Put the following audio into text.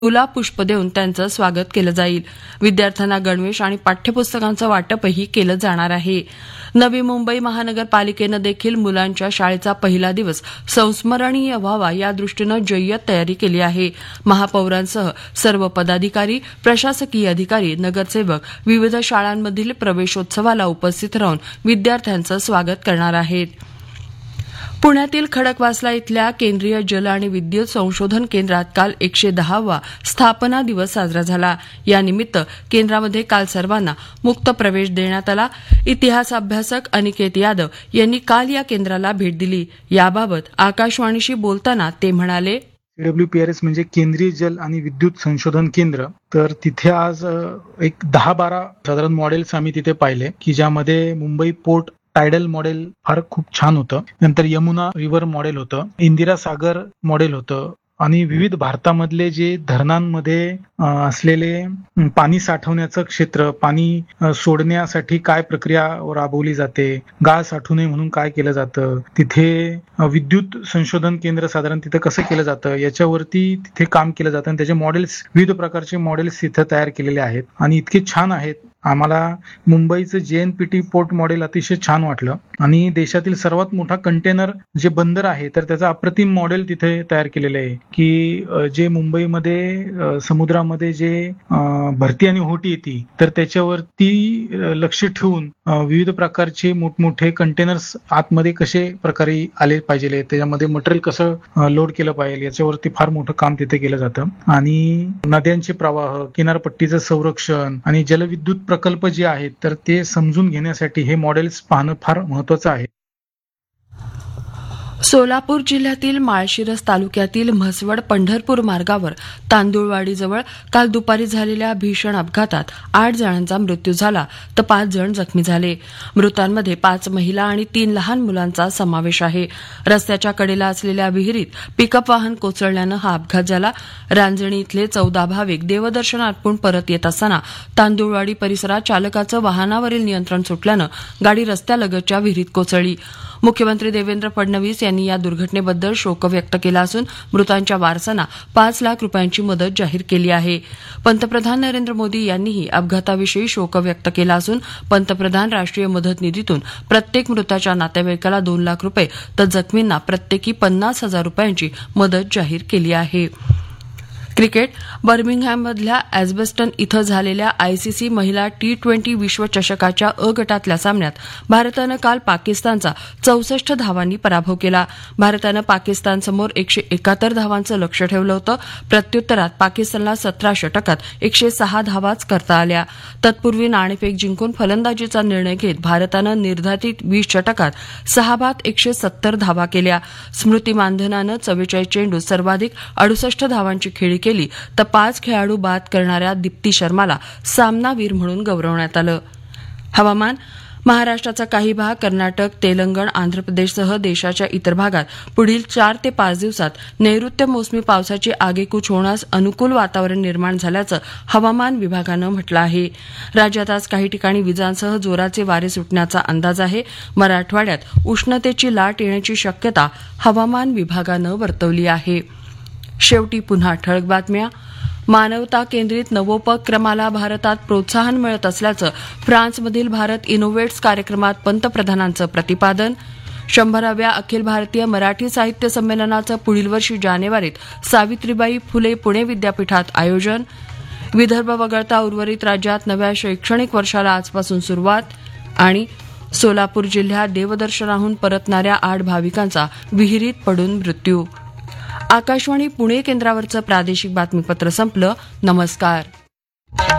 गुलाब पुष्प देऊन त्यांचं स्वागत केलं जाईल. विद्यार्थ्यांना गणवेश आणि पाठ्यपुस्तकांचं वाटपही केलं जाणार आहे. नवी मुंबई महानगरपालिकेनं देखील मुलांच्या शाळेचा पहिला दिवस संस्मरणीय व्हावा यादृष्टीनं जय्यत तयारी केली आहे. महापौरांसह सर्व पदाधिकारी, प्रशासकीय अधिकारी, नगरसेवक विविध शाळांमधील प्रवेशोत्सवाला उपस्थित राहून विद्यार्थ्यांचं स्वागत करणार आहेत. पुण्यातील खडकवासला इथल्या केंद्रीय जल आणि विद्युत संशोधन केंद्रात काल 110वा स्थापना दिवस साजरा झाला. यानिमित्त केंद्रामध्ये काल सर्वांना मुक्त प्रवेश देण्यात आला. इतिहास अभ्यासक अनिकेत यादव यांनी काल या केंद्राला भेट दिली. याबाबत आकाशवाणीशी बोलताना ते म्हणाले, CWPRS म्हणजे केंद्रीय जल आणि विद्युत संशोधन केंद्र. तर तिथे आज एक 10-12 साधारण मॉडेल्स आम्ही तिथे पाहिले की ज्यामध्ये मुंबई पोर्ट टायडल मॉडेल फार खूप छान होतं. नंतर यमुना रिव्हर मॉडेल होतं, इंदिरा सागर मॉडेल होतं आणि विविध भारतामधले जे धरणांमध्ये असलेले पाणी साठवण्याचं क्षेत्र, पाणी सोडण्यासाठी काय प्रक्रिया राबवली जाते, गाळ साठवू नये म्हणून काय केलं जातं, तिथे विद्युत संशोधन केंद्र साधारण तिथे कसं केलं जातं याच्यावरती तिथे काम केलं जातं आणि त्याचे मॉडेल्स, विविध प्रकारचे मॉडेल्स तिथे तयार केलेले आहेत आणि इतके छान आहेत. आम्हाला मुंबईचं JNPT पोर्ट मॉडेल अतिशय छान वाटलं आणि देशातील सर्वात मोठा कंटेनर जे बंदर आहे तर त्याचं अप्रतिम मॉडेल तिथे तयार केलेलं आहे की जे मुंबईमध्ये समुद्रामध्ये जे भरती आणि होटी येते तर त्याच्यावरती लक्ष ठेवून विविध प्रकारचे मोठमोठे कंटेनर्स आतमध्ये कसे प्रकारे आले पाहिजे, त्याच्यामध्ये मटेरियल कसं लोड केलं पाहिजे याच्यावरती फार मोठं काम तिथे केलं जातं. आणि नद्यांचे प्रवाह, किनारपट्टीचं संरक्षण आणि जलविद्युत प्रकल्प जे आहेत तर ते समजून घेण्यासाठी हे मॉडेल्स पाहणं फार महत्वाचं आहे. सोलापूर जिल्ह्यातील माळशिरस तालुक्यातील म्हसवड पंढरपूर मार्गावर तांदुळवाडीजवळ काल दुपारी झालेल्या भीषण अपघातात 8 जणांचा मृत्यू झाला तर 5 जण जखमी झाले. मृतांमध्ये 5 महिला आणि 3 लहान मुलांचा समावेश आहे. रस्त्याच्या कडेला असलेल्या विहिरीत पिकअप वाहन कोसळल्यानं हा अपघात झाला. रांजणी इथले 14 भाविक देवदर्शन आटपून परत येत असताना तांदुळवाडी परिसरात चालकाचं वाहनावरील नियंत्रण सुटल्यानं गाडी रस्त्यालगतच्या विहिरीत कोसळली. मुख्यमंत्री देवेंद्र फडणवीस यांनी या दुर्घटनेबद्दल शोक व्यक्त केला असून मृतांच्या वारसांना 5 लाख रुपयांची मदत जाहीर केली आहे. पंतप्रधान नरेंद्र मोदी यांनीही अपघाताविषयी शोक व्यक्त केला असून पंतप्रधान राष्ट्रीय मदत निधीतून प्रत्येक मृताच्या नातेवाईकाला 2 लाख रुपये तर जखमींना प्रत्येकी 50,000 रुपयांची मदत जाहीर केली आहे. क्रिकेट. बर्मिंगहॅममधल्या एजबस्टन इथं झालेल्या ICC महिला T20 विश्वचषकाच्या अ गटातल्या सामन्यात भारतानं काल पाकिस्तानचा 64 धावांनी पराभव केला. भारतानं पाकिस्तानसमोर 171 धावांचं लक्ष्य ठेवलं होतं. प्रत्युत्तरात पाकिस्तानला 17 षटकात 106 धावाच करता आल्या. तत्पूर्वी नाणेफेक जिंकून फलंदाजीचा निर्णय घेत भारतानं निर्धारित 20 षटकात 6 बाद 170 धावा केल्या. स्मृती मानधनानं 44 चेंडूत सर्वाधिक 68 धावांची खेळी केली तर 5 खेळाडू बाद करणाऱ्या दीप्ती शर्माला सामनावीर म्हणून गौरवण्यात आलं. हवामान. महाराष्ट्राचा काही भाग, कर्नाटक, तेलंगण, आंध्र प्रदेशसह देशाच्या इतर भागात पुढील 4 ते 5 दिवसात नैऋत्य मोसमी पावसाची आगेकूच होण्यास अनुकूल वातावरण निर्माण झाल्याचं हवामान विभागानं म्हटलं आहे. राज्यात आज काही ठिकाणी विजांसह जोराचे वारे सुटण्याचा अंदाज आहे. मराठवाड्यात उष्णतेची लाट येण्याची शक्यता हवामान विभागानं वर्तवली आहे. शेवटी पुन्हा ठळक बातम्या. मानवता केंद्रित नवोपक्रमाला भारतात प्रोत्साहन मिळत असल्याचं फ्रान्समधील भारत इनोव्हेट्स कार्यक्रमात पंतप्रधानांचं प्रतिपादन. 100व्या अखिल भारतीय मराठी साहित्य संमेलनाचं पुढील वर्षी जानेवारीत सावित्रीबाई फुले पुणे विद्यापीठात आयोजन. विदर्भ वगळता उर्वरित राज्यात नव्या शैक्षणिक वर्षाला आजपासून सुरुवात. आणि सोलापूर जिल्ह्यात देवदर्शनाहून परतणाऱ्या 8 भाविकांचा विहिरीत पडून मृत्यू. आकाशवाणी पुणे केंद्रावरचं प्रादेशिक बातमीपत्र संपलं. नमस्कार.